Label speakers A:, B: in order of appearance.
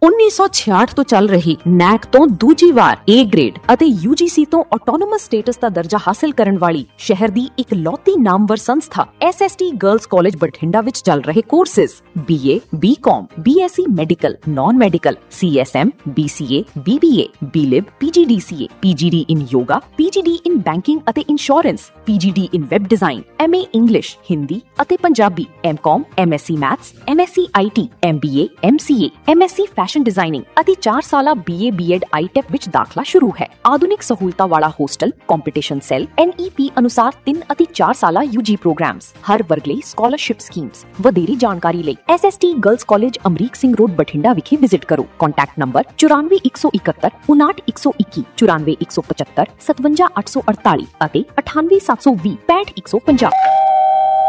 A: 1966 ਤੋਂ ਚੱਲ ਰਹੀ ਨੈਕ ਤੋਂ ਦੂਜੀ ਵਾਰ A ਗ੍ਰੇਡ ਅਤੇ UGC ਤੋਂ ਆਟੋਨੋਮਸ ਸਟੇਟਸ ਦਾ ਦਰਜਾ ਹਾਸਲ ਕਰਨ ਵਾਲੀ ਸ਼ਹਿਰ ਦੀ ਇਕਲੌਤੀ ਨਾਮਵਰ ਸੰਸਥਾ SST ਗਰਲਜ਼ ਕਾਲਜ ਬਠਿੰਡਾ ਵਿੱਚ ਚੱਲ ਰਹੇ courses BA, BCom, BSc medical, non medical, CSM, BCA, BBA, BLib, PGDCA, PGD in yoga, PGD in banking ਅਤੇ insurance, PGD in web design, MA English, Hindi ਅਤੇ Punjabi, MCom, MSc maths, MSc IT, MBA, MCA, MSc fashion designing ਅਤੇ 4 ਸਾਲਾ BA B.Ed ITEP ਵਿੱਚ ਦਾਖਲਾ ਸ਼ੁਰੂ ਹੈ। ਆਧੁਨਿਕ ਸਹੂਲਤਾਂ ਵਾਲਾ ਹੋਸਟਲ, ਕੰਪੀਟੀਸ਼ਨ ਸੈੱਲ, NEP ਅਨੁਸਾਰ 3 ਅਤੇ 4 ਸਾਲਾ UG ਪ੍ਰੋਗਰਾਮਸ, ਹਰ ਵਰਗ ਲਈ ਸਕਾਲਰਸ਼ਿਪ ਸਕੀਮਸ। ਵਧੇਰੀ ਜਾਣਕਾਰੀ ਲਈ SST girls college Amrik Singh road Bathinda ਵਿਖੇ ਵਿਜ਼ਿਟ ਕਰੋ। ਕੰਟੈਕਟ ਨੰਬਰ 94 171 59 121, 94 175 57 848 ਅਤੇ 98 720 65 150।